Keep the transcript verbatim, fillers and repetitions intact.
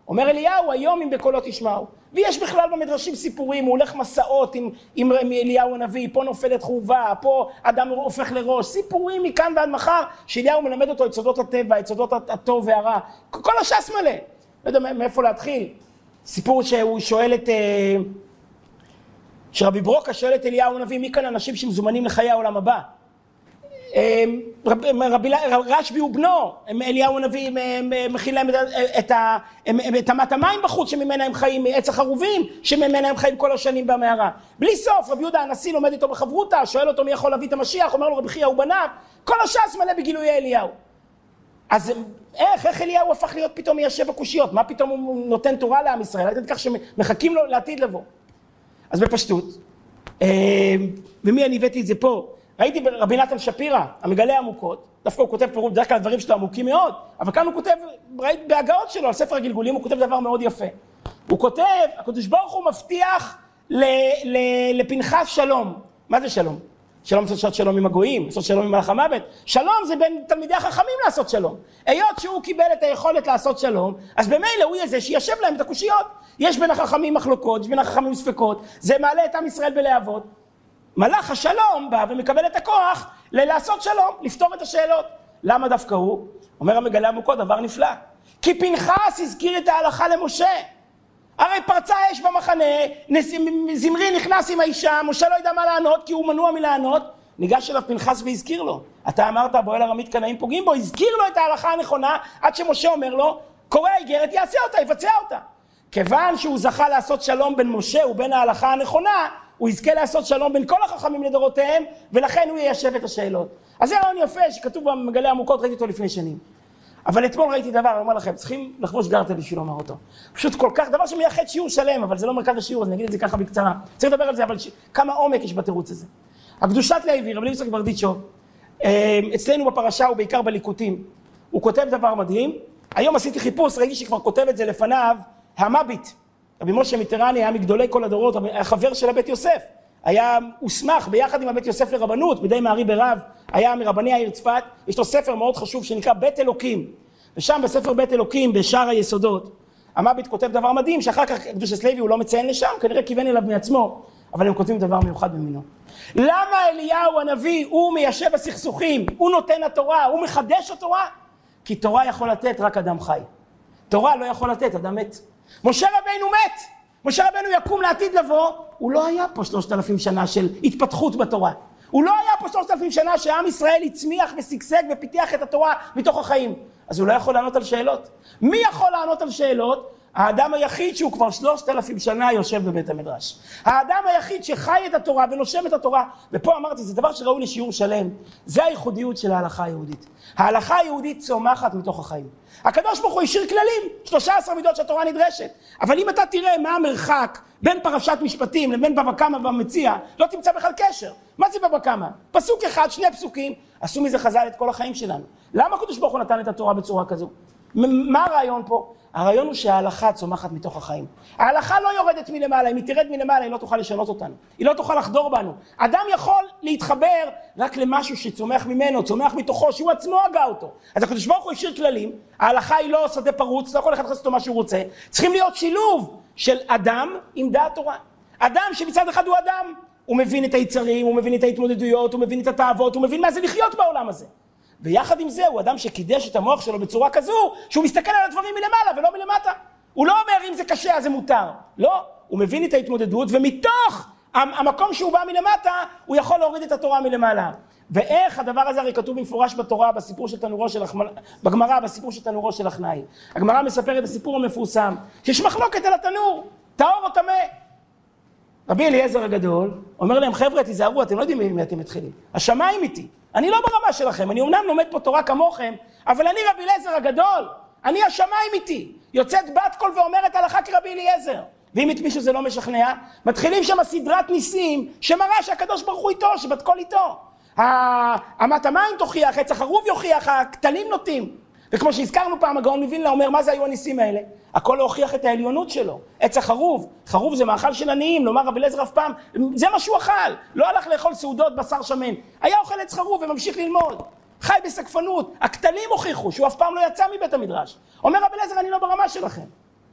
אומר אליהו, היום אם בקולות תשמעו. ויש בכלל במדרשים סיפורים, הוא הולך מסעות עם, עם אליהו הנביא, פה נופלת חורבה, פה אדם הופך לראש, סיפורים מכאן ועד מחר, שאליהו מלמד אותו את סודות הטבע, את סודות הטוב והרע, כל הש"ס מלא. לא יודע מאיפה להתחיל. סיפור שהוא שואל את, שרבי ברוקה שואל את אליהו הנביא, מי כאן אנשים שמזומנים לחיי העולם הבא? רבי רשב"י ובנו, אליהו הנביא מכיל להם את, את אמת המים בחוץ שממנה הם חיים, עץ החרובים שממנה הם חיים כל השנים במערה. בלי סוף, רבי יהודה הנשיא לומד איתו בחברותה, שואל אותו מי יכול להביא את המשיח, אומר לו רבי חייא ובניו, כל הש"ס מלא בגילויי אליהו. אז איך, איך אליהו הפך להיות פתאום מיישב הקושיות? מה פתאום הוא נותן תורה לעם ישראל? עד כך שמחכים לו לעתיד לבוא. אז בפשטות, ומי אני הבאתי את זה פה? ראיתי ברבי נתן שפירא, המגלה עמוקות, דווקא הוא כותב פירוט, דווקא הדברים שלו עמוקים מאוד, אבל כאן הוא כותב, ראיתי בהגאות שלו, על ספר הגלגולים, הוא כותב דבר מאוד יפה. הוא כותב, הקדוש ברוך הוא מבטיח לפנחס שלום. מה זה שלום? שלום לעשות שלום עם הגויים, לעשות שלום עם מלאך המוות. שלום זה בין תלמידי החכמים לעשות שלום. היות שהוא קיבל את היכולת לעשות שלום, אז במילא הוא יהיה זה שישב להם את הקושיות. יש בין החכמים מחלוקות, יש בין החכמים ספקות, זה מעלה את עם ישראל בלהבות. מלאך השלום בא ומקבל את הכוח לעשות שלום, לפתור את השאלות. למה דווקא הוא? אומר המגלה עמוקות, דבר נפלא. כי פנחס הזכיר את ההלכה למשה. הרי פרצה אש במחנה, זמרי נכנס עם האישה, משה לא ידע מה לענות כי הוא מנוע מלענות. ניגש אליו פנחס והזכיר לו. אתה אמרת בועל ארמית קנאים פוגעים בו, הזכיר לו את ההלכה הנכונה, עד שמשה אומר לו, קורא האיגרת, יעשה אותה, יבצע אותה. כיוון שהוא זכה לעשות שלום בין משה ובין ההלכה הנכונה, הוא יזכה לעשות שלום בין כל החכמים לדורותיהם, ולכן הוא יישב את השאלות. אז זה רעיון יפה שכתוב במגלה עמוקות, ראיתי אותו לפני שנים. אבל אתמול ראיתי דבר, אני אומר לכם, צריכים לחבוש גרטל בשביל לומר אותו. פשוט כל כך, דבר שמייחד שיעור שלם, אבל זה לא מרכז השיעור, אז נגיד את זה ככה בקצרה. צריך לדבר על זה, אבל ש... כמה עומק יש בתירוץ הזה. הקדושת לוי, רבי יצחק ברדיצ'וב, אצלנו בפרשה ובעיקר בליקוטים, הוא כותב דבר מדהים. היום עשיתי חיפוש, ראיתי שכבר כותב את זה לפניו, המביט. רבי משה מיטרני היה מגדולי כל הדורות, היה חבר של הבית יוסף. היה הוסמך ביחד עם הבית יוסף לרבנות, בידי מערי ברב, היה מרבני העיר צפת. יש לו ספר מאוד חשוב שנקרא בית אלוקים. ושם בספר בית אלוקים, בשער היסודות, המביט כותב דבר מדהים, שאחר כך קדושת לוי הוא לא מציין לשם, כנראה כיוון אליו מעצמו, אבל הם כותבים דבר מיוחד במינו. למה אליהו הנביא הוא מיישב הסכסוכים, הוא נותן התורה, הוא מחדש התורה? כי תורה יכול לתת רק אדם חי. תורה לא יכול לתת אדם מת. משה רבינו מת, משה רבינו יקום לעתיד לבוא, הוא לא היה פה שלושת אלפים שנה של התפתחות בתורה. הוא לא היה פה שלושת אלפים שנה שעם ישראל הצמיח וסגסג ופיתח את התורה מתוך החיים. אז הוא לא יכול לענות על שאלות. מי יכול לענות על שאלות? האדם היחיד שהוא כבר שלושת אלפים שנה יושב בבית המדרש. האדם היחיד שחי את התורה ונושם את התורה. ופה אמרתי, זה דבר שראוי לשיעור שלם. זה הייחודיות של ההלכה היהודית. ההלכה היהודית צומחת מתוך החיים. הקדוש ברוך הוא השאיר כללים, שלוש עשרה מידות שהתורה נדרשת. אבל אם אתה תראה מה המרחק בין פרשת משפטים לבין בבא קמא והמציע, לא תמצא בכלל קשר. מה זה בבא קמא? פסוק אחד, שני פסוקים, עשו מזה חז"ל את כל החיים שלנו. למה הקדוש ברוך הוא נתן את התורה בצורה כזו? מה הרעיון פה? הרעיון הוא שההלכה צומחת מתוך החיים. ההלכה לא יורדת מלמעלה, אם היא תרד מלמעלה היא לא תוכל לשנות אותנו. היא לא תוכל לחדור בנו. אדם יכול להתחבר רק למשהו שצומח ממנו, צומח מתוכו, שהוא עצמו הגה אותו. אז הקדוש ברוך הוא השאיר כללים, ההלכה היא לא שדה פרוץ, לא כל אחד חסות מה שהוא רוצה. צריכים להיות שילוב של אדם עם דעת תורה. אדם שמצד אחד הוא אדם, הוא מבין את היצרים, הוא מבין את ההתמודדויות, הוא מבין את התאוות, הוא מבין מה זה לחיות בעולם הזה. ויחד עם זה הוא אדם שקידש את המוח שלו בצורה כזו שהוא מסתכל על הדברים מלמעלה ולא מלמטה. הוא לא אומר אם זה קשה אז זה מותר. לא, הוא מבין את ההתמודדות ומתוך המקום שהוא בא מלמטה הוא יכול להוריד את התורה מלמעלה. ואיך הדבר הזה הרי כתוב במפורש בתורה בסיפור של תנורו של בגמרא בסיפור של תנורו של אחנאי. הגמרא מספרת את הסיפור המפורסם שיש מחלוקת על התנור, טהור או טמא. רבי אליעזר הגדול אומר להם חבר'ה תיזהרו אתם לא יודעים ממי אתם מתחילים. השמיים איתי. אני לא ברמה שלכם, אני אומנם לומד פה תורה כמוכם, אבל אני רבי אליעזר הגדול, אני השמיים איתי. יוצאת בת קול ואומרת הלכה כרבי אליעזר. ואם את מישהו זה לא משכנע, מתחילים שם סדרת ניסים שמראה שהקדוש ברוך הוא איתו, שבת קול איתו. אמת המים תוכיח, עץ החרוב יוכיח, הכתלים נוטים. וכמו שהזכרנו פעם, הגאון מווילנה אומר מה זה היו הניסים האלה? הכל להוכיח את העליונות שלו. עץ החרוב, חרוב זה מאכל של עניים, לומר רבי אליעזר אף פעם, זה מה שהוא אכל. לא הלך לאכול סעודות בשר שמן. היה אוכל עץ חרוב וממשיך ללמוד. חי בסקפנות. הכתלים הוכיחו שהוא אף פעם לא יצא מבית המדרש. אומר רבי אליעזר אני לא ברמה שלכם.